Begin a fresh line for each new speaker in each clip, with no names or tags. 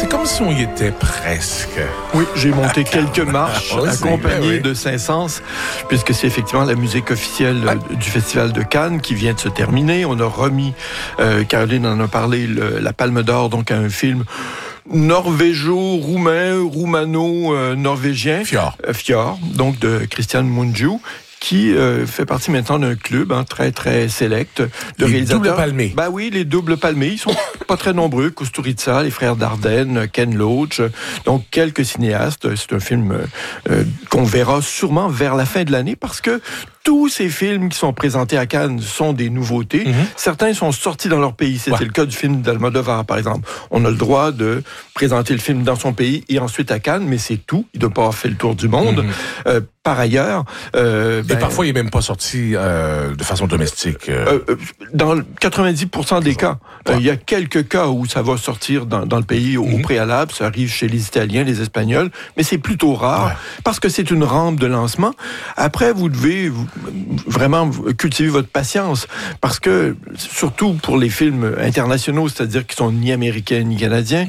C'est comme si on y était presque.
Oui, j'ai monté quelques marches accompagnées
de
de Saint-Saëns, puisque c'est effectivement la musique officielle du Festival de Cannes qui vient de se terminer. On a remis, Caroline en a parlé, la Palme d'Or, donc à un film norvégo-roumain, roumano-norvégien. Fjord, donc de Christian Mungiu, qui fait partie maintenant d'un club très, très select de réalisateurs.
Les doubles palmés.
Ben oui, les doubles palmés. Ils sont pas très nombreux. Kusturica, les frères Dardenne, Ken Loach, donc quelques cinéastes. C'est un film qu'on verra sûrement vers la fin de l'année parce que tous ces films qui sont présentés à Cannes sont des nouveautés. Certains sont sortis dans leur pays. C'était le cas du film d'Almodovar, par exemple. On a le droit de présenter le film dans son pays et ensuite à Cannes, mais c'est tout. Il ne doit pas avoir fait le tour du monde. Par ailleurs...
et parfois, il n'est même pas sorti de façon domestique.
Dans 90% des cas. Il y a quelques cas où ça va sortir dans le pays au préalable. Ça arrive chez les Italiens, les Espagnols, mais c'est plutôt rare parce que c'est une rampe de lancement. Après, vous devez vraiment cultiver votre patience parce que, surtout pour les films internationaux, c'est-à-dire qui sont ni américains ni canadiens,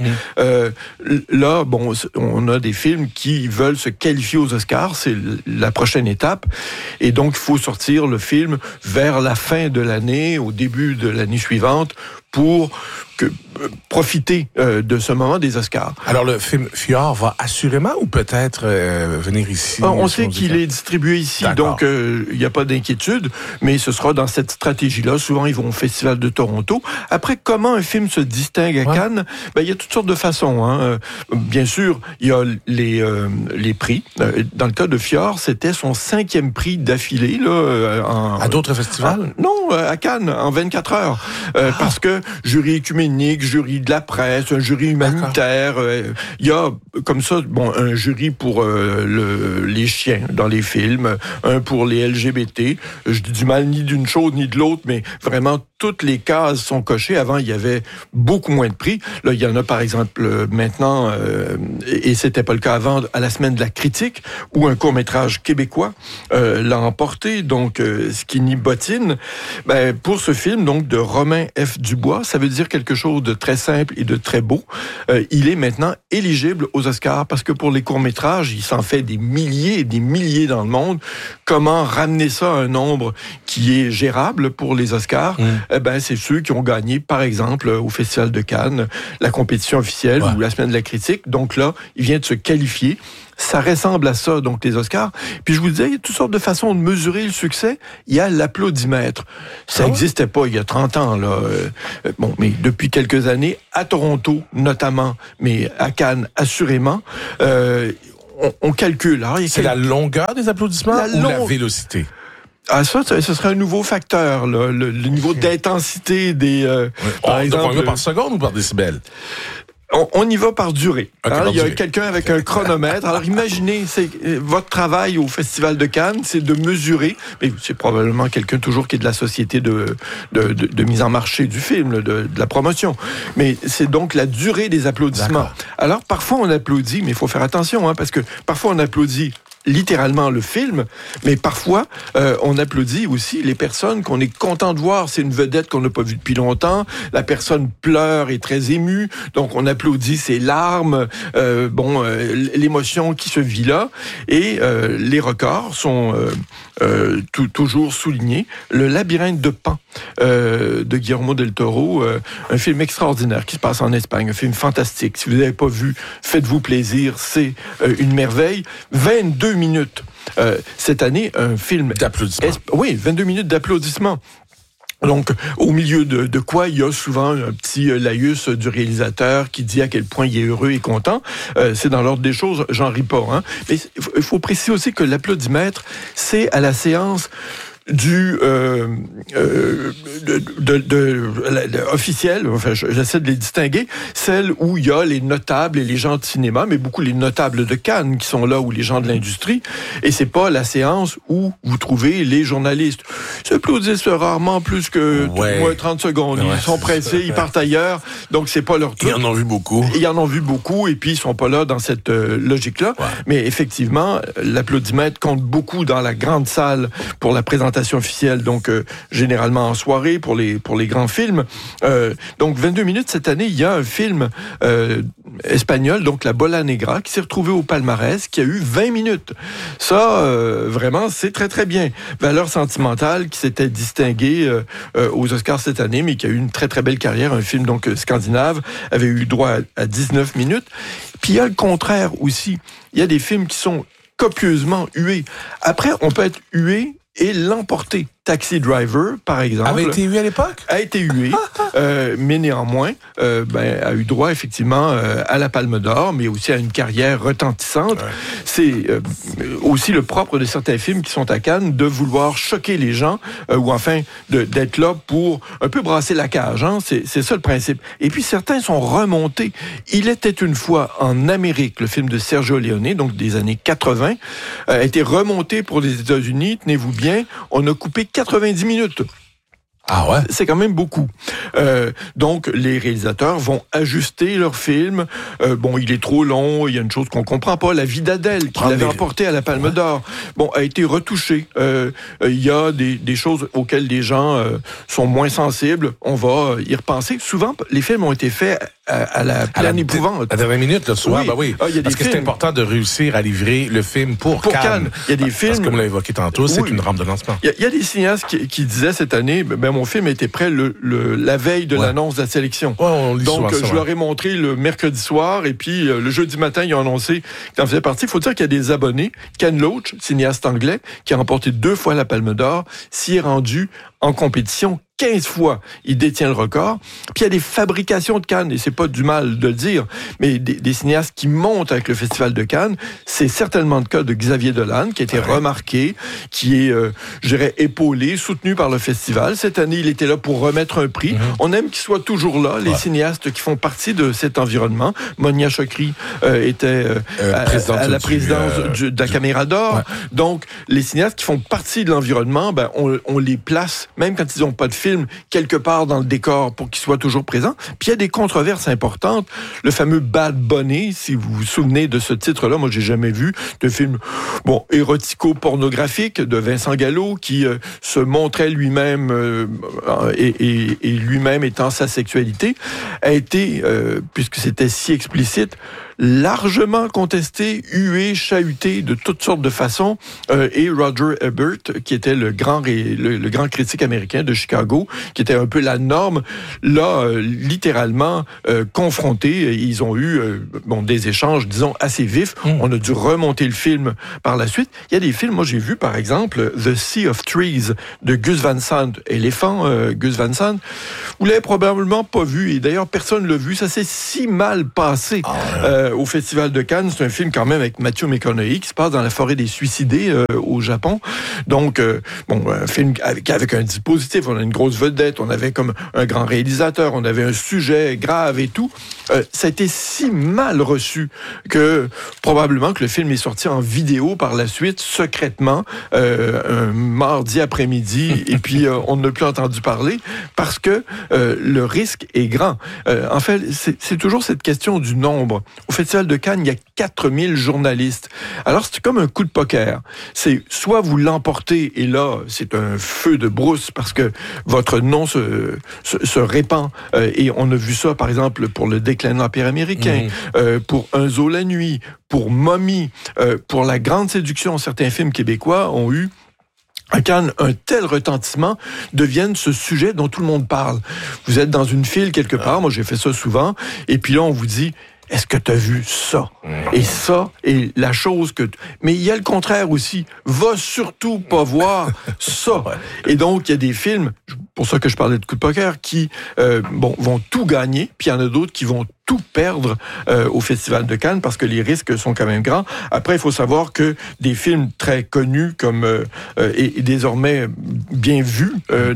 là, bon, on a des films qui veulent se qualifier aux Oscars. C'est la prochaine étape. Et donc, il faut sortir le film vers la fin de l'année, au début de l'année suivante, pour profiter de ce moment des Oscars.
Alors, le film Fjord va assurément ou peut-être venir ici?
On sait qu'il est distribué ici, donc il n'y a pas d'inquiétude, mais ce sera dans cette stratégie-là. Souvent, ils vont au Festival de Toronto. Après, comment un film se distingue à Cannes? Il y a toutes sortes de façons. Bien sûr, il y a les prix. Dans le cas de Fjord, c'était son 5e prix d'affilée.
À d'autres festivals?
Non, à Cannes, en 24 heures. Parce que jury écuménique, jury de la presse, un jury humanitaire. Il y a comme ça, un jury pour les chiens dans les films, un pour les LGBT. Je dis du mal ni d'une chose ni de l'autre, mais vraiment toutes les cases sont cochées. Avant, il y avait beaucoup moins de prix. Là, il y en a par exemple maintenant, et c'était pas le cas avant, à la Semaine de la critique, où un court-métrage québécois l'a emporté, donc Skinny Bottine. Pour ce film, donc de Romain F. Dubois, ça veut dire quelque chose de très simple et de très beau. Il est maintenant éligible aux Oscars parce que pour les courts-métrages, il s'en fait des milliers et des milliers dans le monde. Comment ramener ça à un nombre qui est gérable pour les Oscars? C'est ceux qui ont gagné, par exemple, au Festival de Cannes, la compétition officielle ou la Semaine de la critique. Donc là, il vient de se qualifier. Ça ressemble à ça, donc, les Oscars. Puis je vous disais, il y a toutes sortes de façons de mesurer le succès. Il y a l'applaudimètre. Ça n'existait pas il y a 30 ans, là. Mais depuis quelques années, à Toronto, notamment, mais à Cannes, assurément, on calcule. Alors,
c'est la longueur des applaudissements ou la vélocité?
Ça, ce serait un nouveau facteur, là, le niveau d'intensité des...
par exemple, on y va par seconde ou par décibel?
On y va par durée. Il y a quelqu'un avec un chronomètre. Alors imaginez, votre travail au Festival de Cannes, c'est de mesurer, mais c'est probablement quelqu'un toujours qui est de la société de mise en marché du film, de la promotion. Mais c'est donc la durée des applaudissements. Alors parfois on applaudit, mais il faut faire attention, parce que parfois on applaudit littéralement le film, mais parfois, on applaudit aussi les personnes qu'on est content de voir. C'est une vedette qu'on n'a pas vue depuis longtemps. La personne pleure, est très émue, donc on applaudit ses larmes, l'émotion qui se vit là. Et les records sont toujours soulignés. Le Labyrinthe de Pan de Guillermo del Toro, un film extraordinaire qui se passe en Espagne, un film fantastique. Si vous n'avez pas vu, faites-vous plaisir, c'est une merveille. 22 minutes. Cette année, un film...
D'applaudissements.
22 minutes d'applaudissements. Donc, au milieu de quoi, il y a souvent un petit laïus du réalisateur qui dit à quel point il est heureux et content. C'est dans l'ordre des choses, j'en ris pas. Mais il faut préciser aussi que l'applaudimètre, c'est à la séance officielle, enfin j'essaie de les distinguer, celle où il y a les notables et les gens de cinéma, mais beaucoup les notables de Cannes qui sont là, ou les gens de l'industrie, et c'est pas la séance où vous trouvez les journalistes. Ils s'applaudissent rarement plus que moins 30 secondes. Ils sont pressés, ils partent ailleurs, donc c'est pas leur truc.
Ils en ont vu beaucoup.
Ils en ont vu beaucoup, et puis ils sont pas là dans cette logique-là. Mais effectivement, l'applaudimètre compte beaucoup dans la grande salle pour la présentation officielle, donc généralement en soirée pour les grands films. Donc 22 minutes cette année, il y a un film espagnol, donc la Bola Negra, qui s'est retrouvé au palmarès, qui a eu 20 minutes. Ça, vraiment, c'est très, très bien. Valeur sentimentale, qui s'était distinguée aux Oscars cette année, mais qui a eu une très, très belle carrière. Un film donc scandinave, avait eu droit à 19 minutes. Puis il y a le contraire aussi. Il y a des films qui sont copieusement hués. Après, on peut être hué et l'emporter. Taxi Driver, par exemple.
Avait été hué à l'époque?
A été hué, mais néanmoins, a eu droit effectivement à la Palme d'Or, mais aussi à une carrière retentissante. Ouais. C'est aussi le propre de certains films qui sont à Cannes, de vouloir choquer les gens, ou enfin d'être là pour un peu brasser la cage. Hein? C'est ça le principe. Et puis certains sont remontés. Il était une fois en Amérique, le film de Sergio Leone, donc des années 80, a été remonté pour les États-Unis. Tenez-vous bien, on a coupé 90 minutes.
Ah ouais?
C'est quand même beaucoup. Donc, les réalisateurs vont ajuster leur film. Il est trop long, il y a une chose qu'on comprend pas. La vie d'Adèle, qui l'avait emporté à la Palme d'Or, a été retouchée. Il y a des choses auxquelles les gens sont moins sensibles. On va y repenser. Souvent, les films ont été faits à la pleine épouvante.
À la dernière minute, là, souvent,
oui.
Parce que c'est important de réussir à livrer le film pour Cannes.
Il y a des films...
Parce que comme on l'a évoqué tantôt, c'est une rampe de lancement.
Il y a des cinéastes qui disaient cette année, mon film était prêt la veille de l'annonce de la sélection.
Ouais,
donc, je leur ai montré le mercredi soir, et puis le jeudi matin, ils ont annoncé qu'ils en faisaient partie. Il faut dire qu'il y a des abonnés. Ken Loach, cinéaste anglais, qui a remporté 2 fois la Palme d'Or, s'y est rendu en compétition 15 fois, il détient le record. Puis il y a des fabrications de Cannes, et c'est pas du mal de le dire, mais des cinéastes qui montent avec le Festival de Cannes. C'est certainement le cas de Xavier Dolan, qui a été remarqué, qui est, je dirais, épaulé, soutenu par le festival. Cette année, il était là pour remettre un prix. On aime qu'il soit toujours là, les cinéastes qui font partie de cet environnement. Monia Chokri était à la présidence de la Caméra d'Or. Ouais. Donc, les cinéastes qui font partie de l'environnement, on les place, même quand ils n'ont pas de film, quelque part dans le décor pour qu'il soit toujours présent. Puis il y a des controverses importantes. Le fameux Bad Bunny, si vous vous souvenez de ce titre-là, moi j'ai jamais vu, de film érotico-pornographique de Vincent Gallo qui se montrait lui-même et lui-même étant sa sexualité, a été, puisque c'était si explicite, largement contesté, hué, chahuté de toutes sortes de façons. Et Roger Ebert, qui était le grand critique américain de Chicago, qui était un peu la norme, là, littéralement confronté. Ils ont eu des échanges, disons, assez vifs. On a dû remonter le film par la suite. Il y a des films, moi j'ai vu, par exemple, The Sea of Trees de Gus Van Sant, éléphant, Gus Van Sant. Vous l'avez probablement pas vu, et d'ailleurs personne l'a vu. Ça s'est si mal passé. Au Festival de Cannes. C'est un film quand même avec Matthew McConaughey qui se passe dans la forêt des suicidés au Japon. Donc, un film avec un dispositif, on a une grosse vedette, on avait comme un grand réalisateur, on avait un sujet grave et tout. Ça a été si mal reçu que probablement que le film est sorti en vidéo par la suite, secrètement, un mardi après-midi, et puis on n'a plus entendu parler parce que le risque est grand. En fait, c'est toujours cette question du nombre. Au Festival de Cannes, il y a 4000 journalistes. Alors, c'est comme un coup de poker. C'est soit vous l'emportez, et là, c'est un feu de brousse parce que votre nom se répand. Et on a vu ça, par exemple, pour le déclin de l'Empire américain, pour Un zoo la nuit, pour Mommy, pour La Grande Séduction. Certains films québécois ont eu à Cannes, un tel retentissement devienne ce sujet dont tout le monde parle. Vous êtes dans une file quelque part, moi j'ai fait ça souvent, et puis là on vous dit... Est-ce que tu as vu ça? Et ça est la chose que... Mais il y a le contraire aussi. Va surtout pas voir ça. Et donc, il y a des films, pour ça que je parlais de coup de poker, qui vont tout gagner, puis il y en a d'autres qui vont tout perdre au Festival de Cannes parce que les risques sont quand même grands. Après, il faut savoir que des films très connus comme et désormais bien vus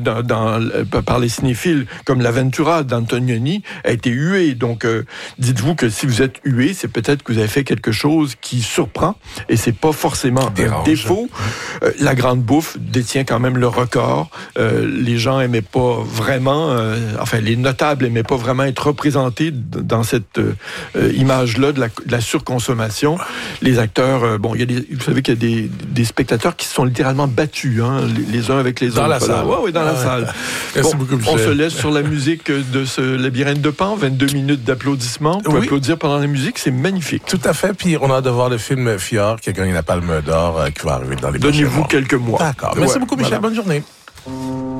par les cinéphiles comme L'Aventura d'Antonioni a été hué. Donc, dites-vous que si vous êtes hué, c'est peut-être que vous avez fait quelque chose qui surprend et c'est pas forcément un défaut. La Grande Bouffe détient quand même le record. Les gens aimaient pas vraiment, les notables aimaient pas vraiment être représentés dans dans cette image-là de la surconsommation. Les acteurs, bon, vous savez qu'il y a des spectateurs qui se sont littéralement battus, hein, les uns avec les autres.
Dans la salle.
Oui, dans la salle.
Merci beaucoup, Michel.
On se laisse sur la musique de ce Labyrinthe de Pan, 22 minutes d'applaudissements. Pour applaudir pendant la musique, c'est magnifique.
Tout à fait. Puis on a hâte de voir le film Fjord qui a gagné la Palme d'Or qui va arriver dans les prochains mois.
Donnez-vous quelques mois.
D'accord. Merci beaucoup, Michel. Bonne journée.